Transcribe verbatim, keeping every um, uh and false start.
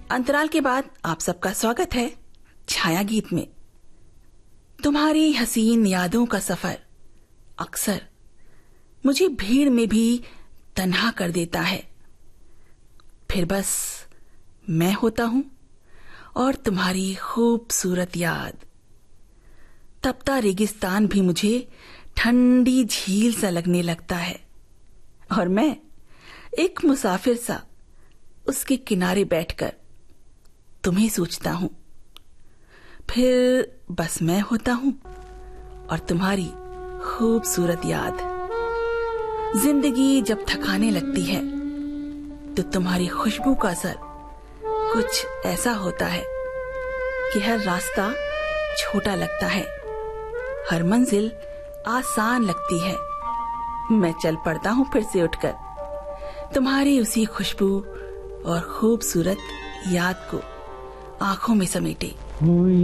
अंतराल के बाद आप सबका स्वागत है छाया गीत में। तुम्हारी हसीन यादों का सफर अक्सर मुझे भीड़ में भी तन्हा कर देता है। फिर बस मैं होता हूं और तुम्हारी खूबसूरत याद। तपता रेगिस्तान भी मुझे ठंडी झील सा लगने लगता है और मैं एक मुसाफिर सा उसके किनारे बैठकर तुम्हें सोचता हूं। फिर बस मैं होता हूं और तुम्हारी खूबसूरत याद। जिंदगी जब थकाने लगती है तो तुम्हारी खुशबू का असर कुछ ऐसा होता है कि हर रास्ता छोटा लगता है, हर मंजिल आसान लगती है। मैं चल पड़ता हूं फिर से उठकर तुम्हारी उसी खुशबू और खूबसूरत याद को आंखों में समेटे।